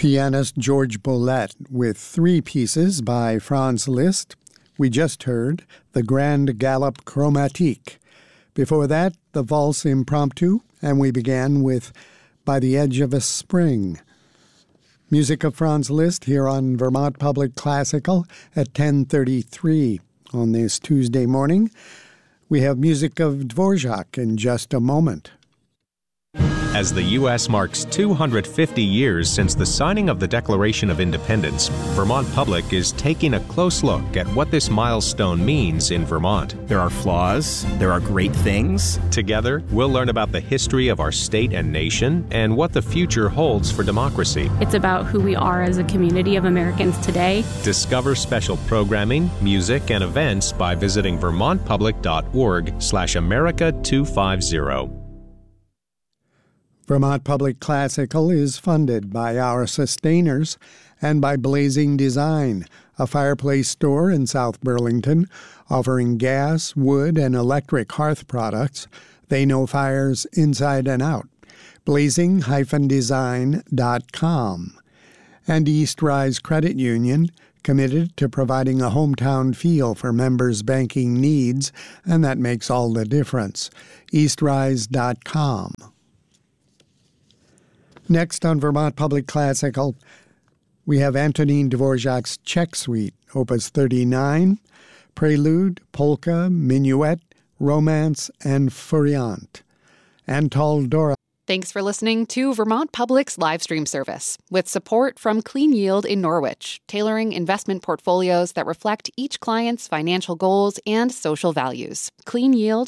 Pianist George Bollette with three pieces by Franz Liszt. We just heard the Grand Galop Chromatique. Before that, the Valse Impromptu, and we began with By the Edge of a Spring. Music of Franz Liszt here on Vermont Public Classical at 10:33 on this Tuesday morning. We have music of Dvorak in just a moment. As the U.S. marks 250 years since the signing of the Declaration of Independence, Vermont Public is taking a close look at what this milestone means in Vermont. There are flaws, there are great things. Together, we'll learn about the history of our state and nation and what the future holds for democracy. It's about who we are as a community of Americans today. Discover special programming, music, and events by visiting vermontpublic.org/America250. Vermont Public Classical is funded by our sustainers and by Blazing Design, a fireplace store in South Burlington offering gas, wood, and electric hearth products. They know fires inside and out. blazing-design.com. And East Rise Credit Union, committed to providing a hometown feel for members' banking needs, and that makes all the difference. eastrise.com. Next on Vermont Public Classical, we have Antonin Dvorak's Czech Suite, Opus 39, Prelude, Polka, Minuet, Romance, and Furiant. Antal Dora. Thanks for listening to Vermont Public's live stream service, with support from Clean Yield in Norwich, tailoring investment portfolios that reflect each client's financial goals and social values. cleanyield.com.